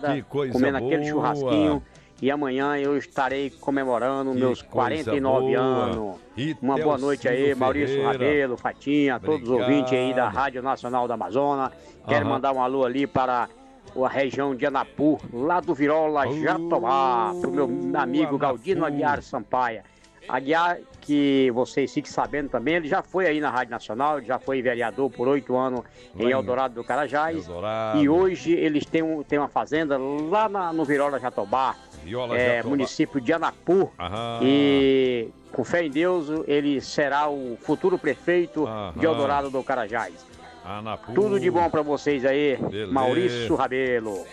gelada, comendo aquele churrasquinho. E amanhã eu estarei comemorando meus 49 anos. Uma boa noite aí, Maurício Rabelo, Fatinha, todos os ouvintes aí da Rádio Nacional da Amazônia. Quero mandar um alô ali para a região de Anapu, lá do Virola, Jatobá, pro meu amigo Galdino Aguiar Sampaio. Aguiar, que vocês fiquem sabendo também, ele já foi aí na Rádio Nacional, ele já foi vereador por 8 anos em Eldorado do Carajás. E hoje eles têm uma fazenda lá no Virola Jatobá, município de Anapu. E com fé em Deus, ele será o futuro prefeito de Eldorado do Carajás. Tudo de bom pra vocês aí, beleza. Maurício Rabelo.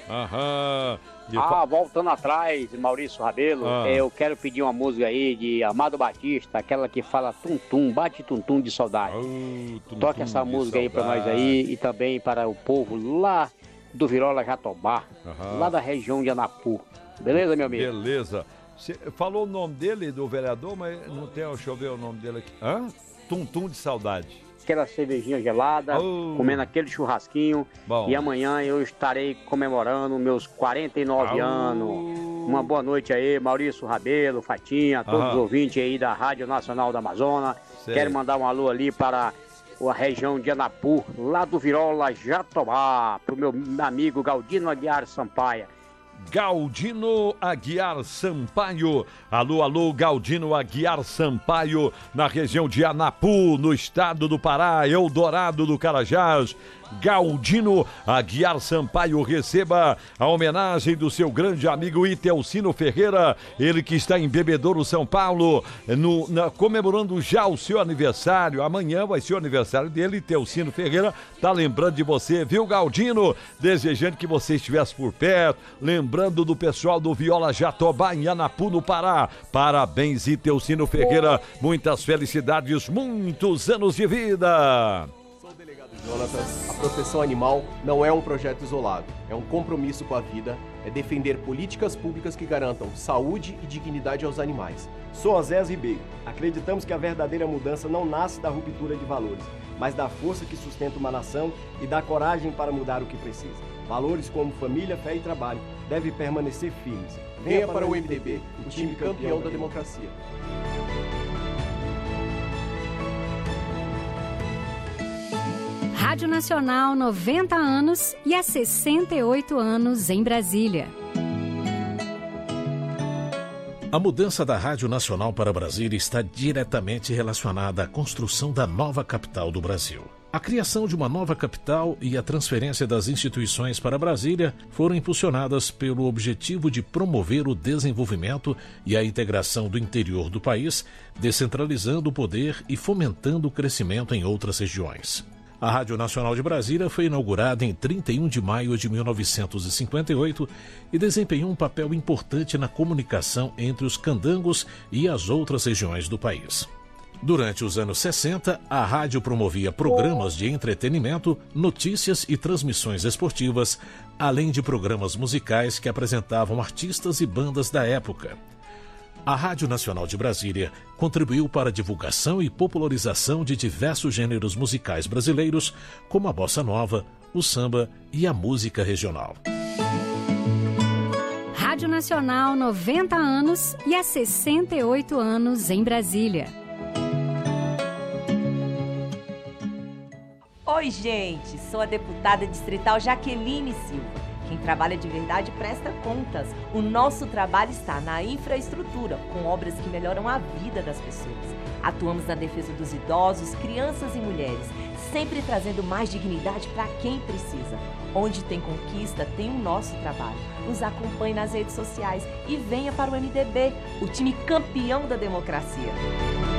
Voltando atrás, Maurício Rabelo, eu quero pedir uma música aí de Amado Batista, aquela que fala tum-tum, bate tum-tum de saudade. Toque essa música aí pra nós aí e também para o povo lá do Virola Jatobá, lá da região de Anapu. Beleza, meu amigo? Beleza. Você falou o nome dele, do vereador, mas não tem, deixa eu ver o nome dele aqui. Tum-tum de saudade. Aquela cervejinha gelada, comendo aquele churrasquinho. E amanhã eu estarei comemorando meus 49 anos. Uma boa noite aí, Maurício Rabelo, Fatinha, todos os ouvintes aí da Rádio Nacional da Amazônia. Quero mandar um alô ali para a região de Anapu, lá do Virola, Jatobá, pro meu amigo Galdino Aguiar Sampaio. Galdino Aguiar Sampaio. Alô, alô, Galdino Aguiar Sampaio, na região de Anapu, no estado do Pará, Eldorado do Carajás. Galdino Aguiar Sampaio, receba a homenagem do seu grande amigo Itelcino Ferreira, ele que está em Bebedouro, São Paulo, comemorando já o seu aniversário. Amanhã vai ser o aniversário dele. Itelcino Ferreira tá lembrando de você, viu, Galdino? Desejando que você estivesse por perto, lembrando do pessoal do Viola Jatobá em Anapu, no Pará. Parabéns, Itelcino Ferreira, muitas felicidades, muitos anos de vida. Jonatas, a proteção animal não é um projeto isolado, é um compromisso com a vida, é defender políticas públicas que garantam saúde e dignidade aos animais. Sou Osés Ribeiro. Acreditamos que a verdadeira mudança não nasce da ruptura de valores, mas da força que sustenta uma nação e da coragem para mudar o que precisa. Valores como família, fé e trabalho devem permanecer firmes. Venha para o MDB, o time campeão da democracia. Rádio Nacional, 90 anos e há 68 anos em Brasília. A mudança da Rádio Nacional para Brasília está diretamente relacionada à construção da nova capital do Brasil. A criação de uma nova capital e a transferência das instituições para Brasília foram impulsionadas pelo objetivo de promover o desenvolvimento e a integração do interior do país, descentralizando o poder e fomentando o crescimento em outras regiões. A Rádio Nacional de Brasília foi inaugurada em 31 de maio de 1958 e desempenhou um papel importante na comunicação entre os candangos e as outras regiões do país. Durante os anos 60, a rádio promovia programas de entretenimento, notícias e transmissões esportivas, além de programas musicais que apresentavam artistas e bandas da época. A Rádio Nacional de Brasília contribuiu para a divulgação e popularização de diversos gêneros musicais brasileiros, como a bossa nova, o samba e a música regional. Rádio Nacional, 90 anos e há 68 anos em Brasília. Oi, gente, sou a deputada distrital Jaqueline Silva. Quem trabalha de verdade presta contas. O nosso trabalho está na infraestrutura, com obras que melhoram a vida das pessoas. Atuamos na defesa dos idosos, crianças e mulheres, sempre trazendo mais dignidade para quem precisa. Onde tem conquista, tem o nosso trabalho. Nos acompanhe nas redes sociais e venha para o MDB, o time campeão da democracia.